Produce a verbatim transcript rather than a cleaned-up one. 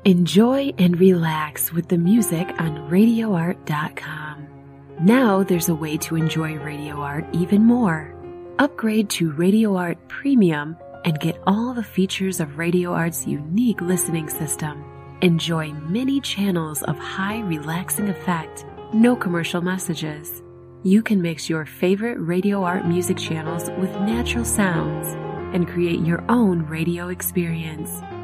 Enjoy and relax with the music on radio art dot com. Now there's a way to enjoy Radio Art even more. Upgrade to Radio Art Premium and get all the features of Radio Art's unique listening system. Enjoy many channels of high relaxing effect, no commercial messages. You can mix your favorite Radio Art music channels with natural sounds and create your own radio experience.